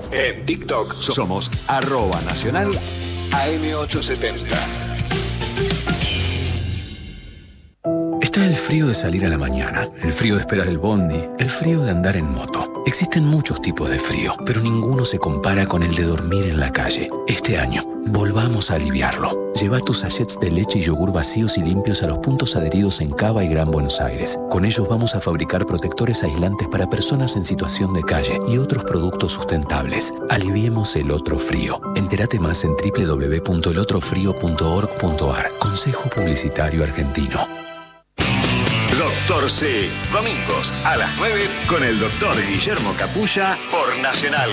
En TikTok somos @nacional AM870. Está el frío de salir a la mañana, el frío de esperar el bondi, el frío de andar en moto. Existen muchos tipos de frío, pero ninguno se compara con el de dormir en la calle. Este año, volvamos a aliviarlo. Lleva tus sachets de leche y yogur vacíos y limpios a los puntos adheridos en Cava y Gran Buenos Aires. Con ellos vamos a fabricar protectores aislantes para personas en situación de calle y otros productos sustentables. Aliviemos el otro frío. Entérate más en www.elotrofrio.org.ar. Consejo Publicitario Argentino. Doctor C, domingos a las 9 con el doctor Guillermo Capulla por Nacional.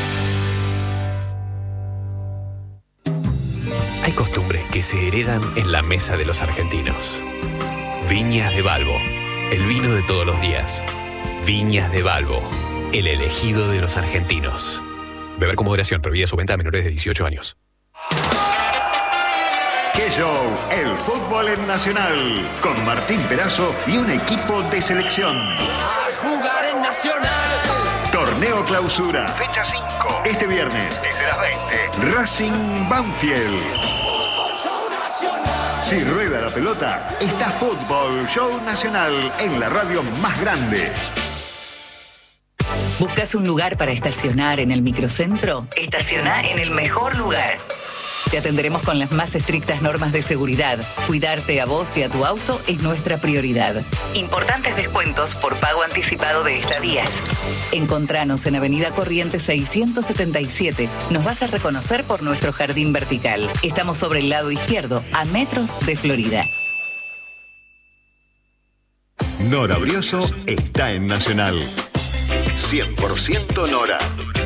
Hay costumbres que se heredan en la mesa de los argentinos. Viñas de Balbo, el vino de todos los días. Viñas de Balbo, el elegido de los argentinos. Beber con moderación, prohibida su venta a menores de 18 años. ¡Qué show! El fútbol en Nacional. Con Martín Perazo y un equipo de selección. A jugar en Nacional. Torneo Clausura. Fecha 5. Este viernes, desde las 20. Racing Banfield. Si rueda la pelota, está Fútbol Show Nacional en la radio más grande. ¿Buscas un lugar para estacionar en el microcentro? Estaciona en el mejor lugar. Te atenderemos con las más estrictas normas de seguridad. Cuidarte a vos y a tu auto es nuestra prioridad. Importantes descuentos por pago anticipado de estadías. Encontranos en Avenida Corrientes 677. Nos vas a reconocer por nuestro jardín vertical. Estamos sobre el lado izquierdo, a metros de Florida. Nora Brioso está en Nacional. 100% Nora.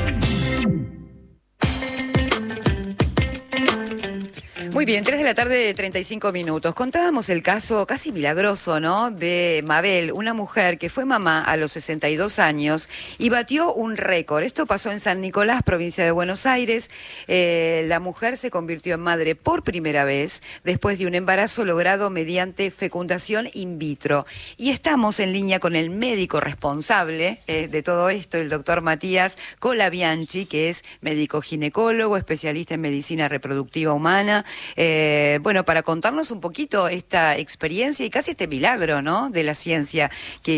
Muy bien, 3 de la tarde, 35 minutos. Contábamos el caso casi milagroso, ¿no?, de Mabel, una mujer que fue mamá a los 62 años y batió un récord. Esto pasó en San Nicolás, provincia de Buenos Aires. La mujer se convirtió en madre por primera vez después de un embarazo logrado mediante fecundación in vitro. Y estamos en línea con el médico responsable de todo esto, el doctor Matías Colabianchi, que es médico ginecólogo, especialista en medicina reproductiva humana. Bueno, para contarnos un poquito esta experiencia y casi este milagro, ¿no?, de la ciencia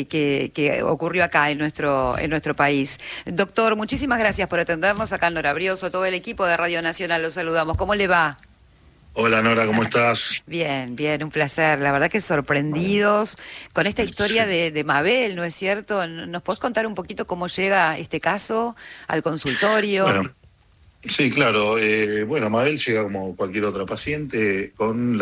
que ocurrió acá en nuestro país. Doctor, muchísimas gracias por atendernos acá en Nora Brioso, todo el equipo de Radio Nacional, los saludamos. ¿Cómo le va? Hola Nora, ¿cómo estás? Bien, bien, un placer. La verdad que sorprendidos con esta historia de Mabel, ¿no es cierto? ¿Nos podés contar un poquito cómo llega este caso al consultorio? Bueno. Sí, claro. Bueno, Mabel llega como cualquier otra paciente con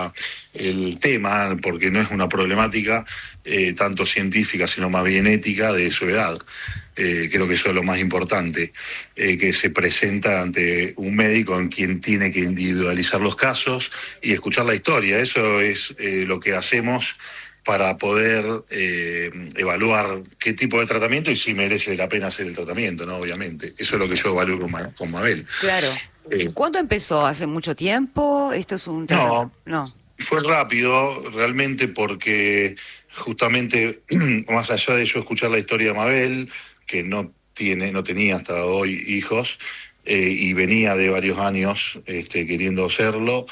el tema, porque no es una problemática tanto científica, sino más bien ética de su edad. Creo que eso es lo más importante, que se presenta ante un médico en quien tiene que individualizar los casos y escuchar la historia. Eso es lo que hacemos para poder evaluar qué tipo de tratamiento y si merece la pena hacer el tratamiento, ¿no? Obviamente. Eso es lo que yo evalúo con Mabel. Claro. ¿Cuándo empezó? ¿Hace mucho tiempo? ¿Esto es un tema? No. Fue rápido, realmente, porque justamente, más allá de yo escuchar la historia de Mabel, que no tenía hasta hoy hijos, y venía de varios años queriendo hacerlo,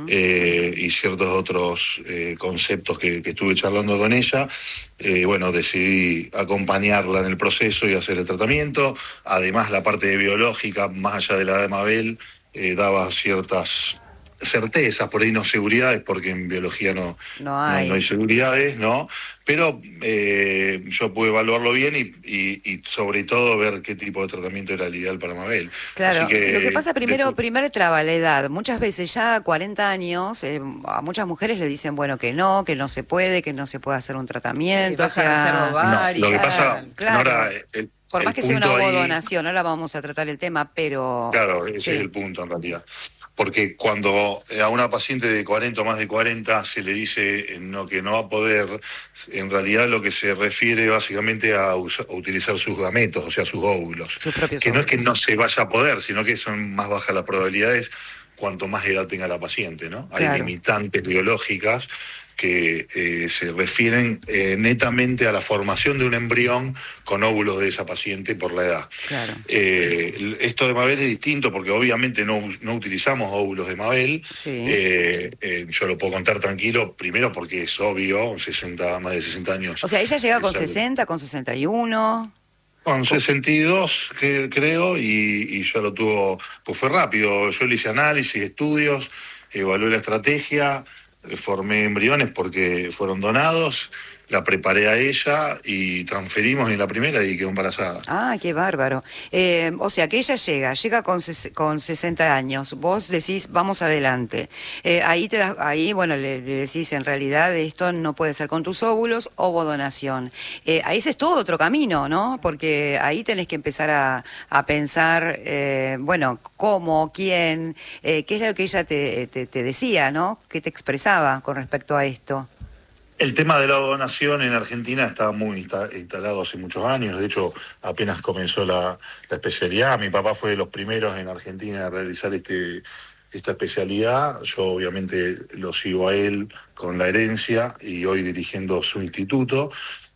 y ciertos otros conceptos que estuve charlando con ella, bueno, decidí acompañarla en el proceso y hacer el tratamiento. Además, la parte de biológica, más allá de la de Mabel, daba ciertas certezas, por ahí no seguridades, porque en biología no hay seguridades, ¿no? Pero yo pude evaluarlo bien y sobre todo ver qué tipo de tratamiento era el ideal para Mabel. Claro, así que, lo que pasa primero traba la edad. Muchas veces ya a 40 años, a muchas mujeres le dicen, bueno, que no se puede hacer un tratamiento. Sí, reserva ovaria. Lo que pasa, claro. Nora, por más que sea una donación, ahora vamos a tratar el tema, pero... Claro, ese es el punto en realidad. Porque cuando a una paciente de 40 o más de 40 se le dice que no va a poder, en realidad lo que se refiere básicamente a utilizar sus gametos, o sea, sus óvulos. Sus propios que óvulos. No es que no se vaya a poder, sino que son más bajas las probabilidades cuanto más edad tenga la paciente, ¿no? Claro. Hay limitantes biológicas que se refieren netamente a la formación de un embrión con óvulos de esa paciente por la edad. Claro. Esto de Mabel es distinto porque obviamente no utilizamos óvulos de Mabel. Sí. Yo lo puedo contar tranquilo, primero porque es obvio, más de 60 años. O sea, ella llega con 60, con 61... Con 62, creo, y ya lo tuvo, pues fue rápido. Yo le hice análisis, estudios, evalué la estrategia, formé embriones porque fueron donados, la preparé a ella y transferimos en la primera y quedó embarazada. Ah, qué bárbaro. O sea, que ella llega con 60 años, vos decís, vamos adelante. Ahí, bueno, le decís, en realidad esto no puede ser con tus óvulos, ovodonación. Ahí ese es todo otro camino, ¿no? Porque ahí tenés que empezar a pensar, bueno, cómo, quién, qué es lo que ella te decía, ¿no? ¿Qué te expresaba con respecto a esto? El tema de la donación en Argentina está muy instalado hace muchos años. De hecho, apenas comenzó la especialidad. Mi papá fue de los primeros en Argentina a realizar esta especialidad. Yo obviamente lo sigo a él con la herencia y hoy dirigiendo su instituto.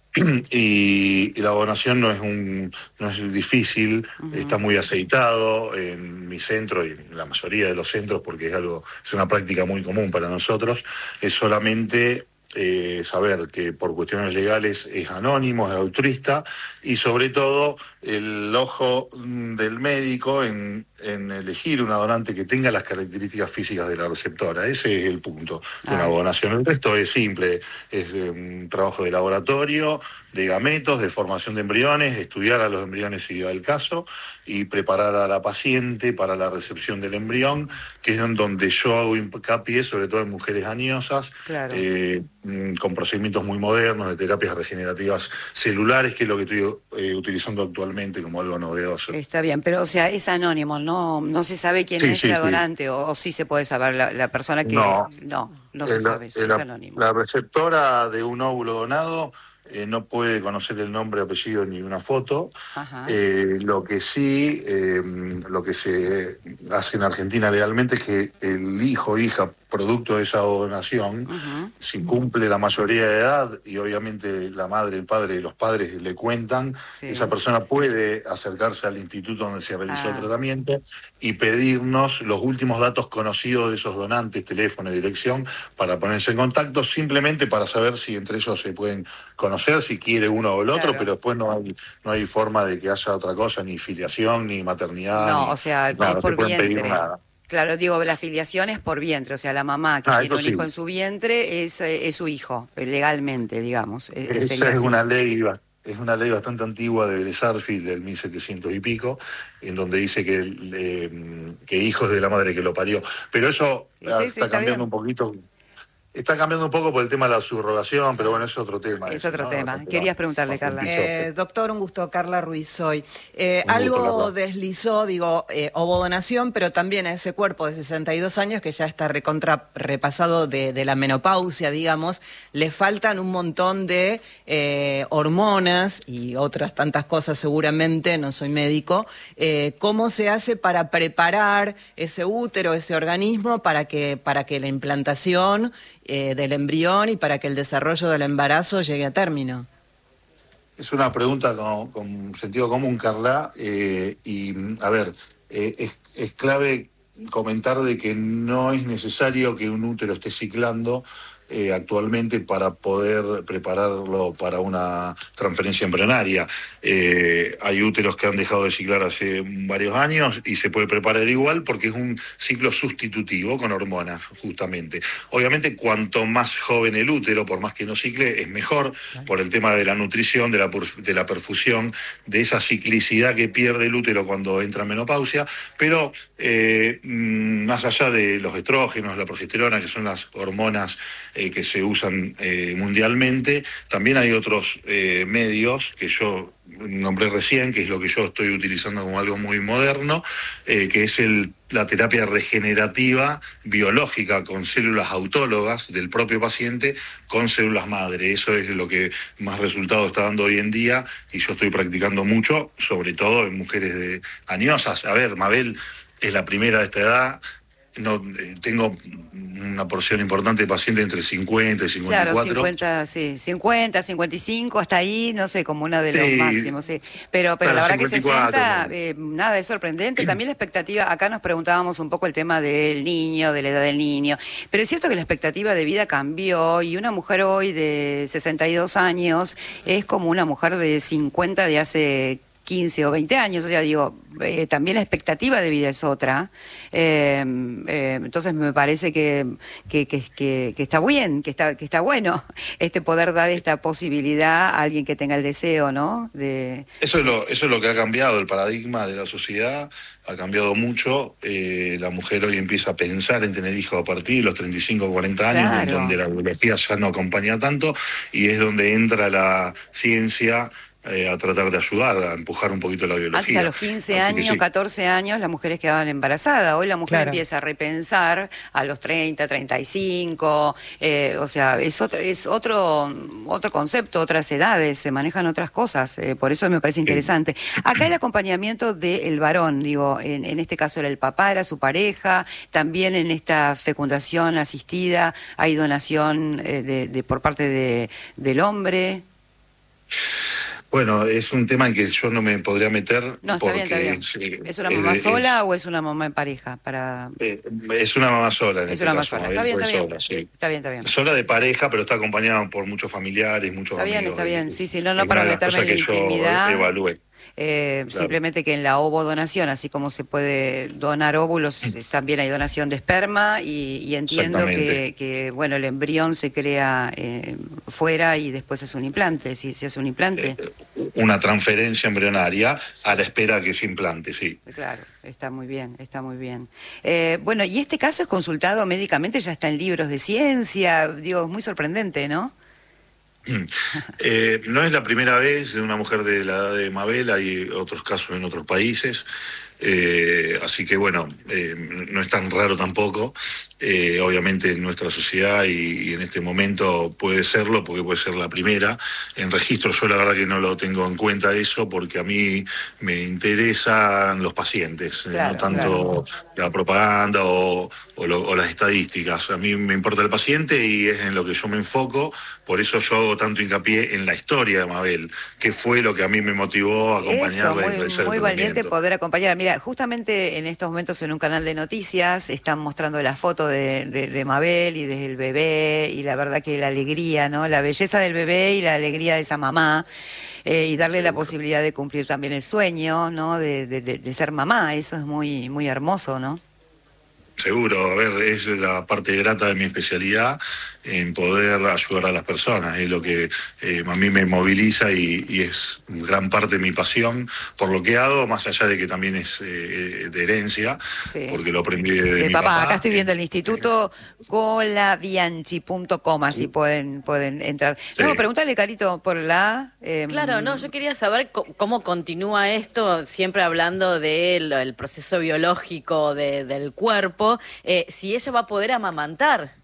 Y la donación no es difícil, está muy aceitado en mi centro y en la mayoría de los centros porque es una práctica muy común para nosotros. Es solamente saber que por cuestiones legales es anónimo, es altruista y sobre todo el ojo del médico en elegir una donante que tenga las características físicas de la receptora. Ese es el punto de una donación. El resto es simple, es un trabajo de laboratorio, de gametos, de formación de embriones, estudiar a los embriones si da el caso y preparar a la paciente para la recepción del embrión, que es en donde yo hago hincapié, sobre todo en mujeres añosas, Claro. Con procedimientos muy modernos de terapias regenerativas celulares, que es lo que estoy utilizando actualmente como algo novedoso. Está bien, pero o sea, es anónimo, no se sabe quién es la donante, o sí se puede saber la persona que... No se sabe, es anónimo. La receptora de un óvulo donado no puede conocer el nombre, apellido ni una foto. Lo que sí, lo que se hace en Argentina legalmente es que el hijo o hija producto de esa donación, si cumple la mayoría de edad y obviamente la madre, el padre y los padres le cuentan, esa persona puede acercarse al instituto donde se realizó el tratamiento y pedirnos los últimos datos conocidos de esos donantes, teléfono y dirección, para ponerse en contacto, simplemente para saber si entre ellos se pueden conocer, si quiere uno o el otro, pero después no hay forma de que haya otra cosa, ni filiación, ni maternidad. No, o sea, nada, es por se pueden pedir vientre. nada. Claro, digo, la filiación es por vientre, o sea, la mamá que tiene un hijo en su vientre es su hijo, legalmente, digamos. Esa es una ley bastante antigua de Belezarfi del 1700 y pico, en donde dice que hijos de la madre que lo parió. Pero eso está cambiando un poquito. Está cambiando un poco por el tema de la subrogación, pero bueno, es otro tema. Es otro tema. Querías preguntarle, Carla. Doctor, un gusto. Carla Ruiz soy. Algo deslizó, ovodonación, pero también a ese cuerpo de 62 años que ya está repasado de la menopausia, digamos, le faltan un montón de hormonas y otras tantas cosas seguramente, no soy médico. ¿Cómo se hace para preparar ese útero, ese organismo, para que la implantación del embrión y para que el desarrollo del embarazo llegue a término? Es una pregunta con sentido común, Carla, y a ver, es clave comentar de que no es necesario que un útero esté ciclando actualmente para poder prepararlo para una transferencia embrionaria. Hay úteros que han dejado de ciclar hace varios años y se puede preparar igual porque es un ciclo sustitutivo con hormonas, justamente. Obviamente, cuanto más joven el útero, por más que no cicle, es mejor por el tema de la nutrición, de la perfusión, de esa ciclicidad que pierde el útero cuando entra en menopausia, pero más allá de los estrógenos, la progesterona, que son las hormonas que se usan mundialmente, también hay otros medios que yo nombré recién, que es lo que yo estoy utilizando como algo muy moderno, que es la terapia regenerativa biológica con células autólogas del propio paciente con células madre. Eso es lo que más resultado está dando hoy en día y yo estoy practicando mucho, sobre todo en mujeres añosas. A ver, Mabel es la primera de esta edad, no tengo una porción importante de pacientes entre 50 y 54. Claro, 50, sí, 50, 55, hasta ahí, no sé, como uno de los máximos, sí. Pero la verdad 54, que 60, nada, es sorprendente. También la expectativa, acá nos preguntábamos un poco el tema del niño, de la edad del niño, pero es cierto que la expectativa de vida cambió y una mujer hoy de 62 años es como una mujer de 50 de hace 15 o 20 años, o sea, digo, también la expectativa de vida es otra. Entonces me parece que está bien, que está bueno poder dar esta posibilidad a alguien que tenga el deseo, ¿no? Eso es lo que ha cambiado el paradigma de la sociedad, ha cambiado mucho. La mujer hoy empieza a pensar en tener hijos a partir de los 35 o 40 años, claro, en donde la biología ya no acompaña tanto, y es donde entra la ciencia a tratar de ayudar, a empujar un poquito la biología. Antes a los 15 años, sí, 14 años, las mujeres quedaban embarazadas. Hoy la mujer, claro, empieza a repensar a los 30, 35, o sea, es otro concepto, otras edades, se manejan otras cosas, por eso me parece interesante. Acá el acompañamiento del varón, digo, en este caso era el papá, era su pareja, también en esta fecundación asistida hay donación por parte del hombre. Bueno, es un tema en que yo no me podría meter. No, está bien. ¿Es una mamá sola o es una mamá en pareja? Es una mamá sola en este caso. Sola. Está bien. Sola, sí. Está bien. Sola de pareja, pero está acompañada por muchos familiares, muchos amigos. Está bien. Sí, no para meterme en la intimidad. Yo evalué. Claro. Simplemente que en la ovodonación, así como se puede donar óvulos, también hay donación de esperma y entiendo que bueno, el embrión se crea fuera y después es un implante, si se hace un implante. Una transferencia embrionaria a la espera que se implante, sí. Claro, está muy bien. Bueno, y este caso es consultado médicamente, ya está en libros de ciencia, digo, es muy sorprendente, ¿no? No es la primera vez de una mujer de la edad de Mabel, hay otros casos en otros países, así que bueno, no es tan raro tampoco. Obviamente en nuestra sociedad y en este momento puede serlo, porque puede ser la primera en registro. Yo la verdad que no lo tengo en cuenta eso, porque a mí me interesan los pacientes, claro, no tanto la propaganda o las estadísticas. A mí me importa el paciente y es en lo que yo me enfoco. Por eso yo hago tanto hincapié en la historia de Mabel, que fue lo que a mí me motivó a acompañarla. Eso, muy valiente poder acompañarla. Mira, justamente en estos momentos en un canal de noticias están mostrando la foto de Mabel y del bebé, y la verdad que la alegría, ¿no? La belleza del bebé y la alegría de esa mamá. Y darle la posibilidad de cumplir también el sueño, ¿no? De ser mamá, eso es muy, muy hermoso, ¿no? Seguro, a ver, es la parte grata de mi especialidad, en poder ayudar a las personas, es lo que a mí me moviliza y es gran parte de mi pasión por lo que hago, más allá de que también es de herencia, sí, porque lo aprendí de mi papá. Acá estoy viendo el instituto colabianchi.com, así pueden entrar. Sí. No, pregúntale, Carito, por la... Claro, no, yo quería saber cómo continúa esto, siempre hablando del proceso biológico del cuerpo, si ella va a poder amamantar.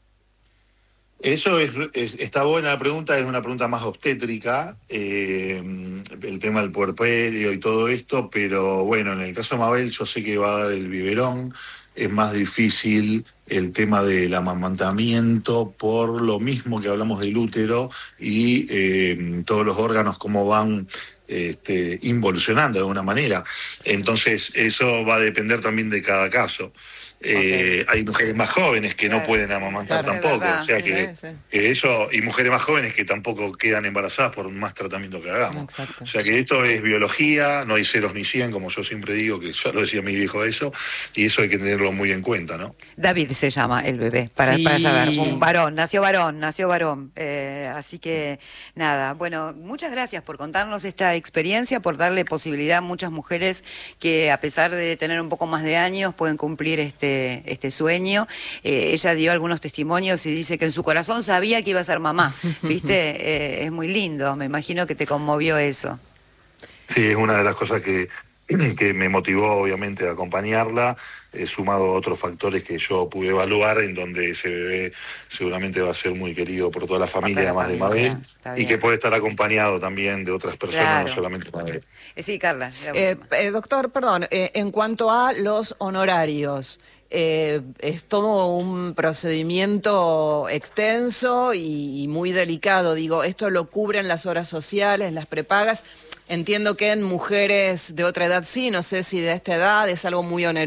Eso está buena la pregunta, es una pregunta más obstétrica, el tema del puerperio y todo esto, pero bueno, en el caso de Mabel yo sé que va a dar el biberón, es más difícil el tema del amamantamiento por lo mismo que hablamos del útero y todos los órganos cómo van involucionando de alguna manera. Entonces eso va a depender también de cada caso. Okay. Hay mujeres más jóvenes que no pueden amamantar tampoco, o sea que eso, y mujeres más jóvenes que tampoco quedan embarazadas por más tratamiento que hagamos. Exacto. O sea que esto es biología, no hay ceros ni 100, como yo siempre digo, que ya lo decía mi viejo eso, y eso hay que tenerlo muy en cuenta, ¿no? David se llama el bebé, para saber, un varón, nació varón, así que nada, bueno, muchas gracias por contarnos esta experiencia, por darle posibilidad a muchas mujeres que a pesar de tener un poco más de años pueden cumplir este sueño. Ella dio algunos testimonios y dice que en su corazón sabía que iba a ser mamá, ¿viste? Es muy lindo, me imagino que te conmovió eso. Sí, es una de las cosas que me motivó obviamente a acompañarla, sumado a otros factores que yo pude evaluar, en donde ese bebé seguramente va a ser muy querido por toda la familia, además de Mabel, y que puede estar acompañado también de otras personas, claro, no solamente Mabel. Sí, Carla. Doctor, perdón, en cuanto a los honorarios, es todo un procedimiento extenso y muy delicado. Digo, esto lo cubren las obras sociales, las prepagas. Entiendo que en mujeres de otra edad sí, no sé si de esta edad es algo muy oneroso.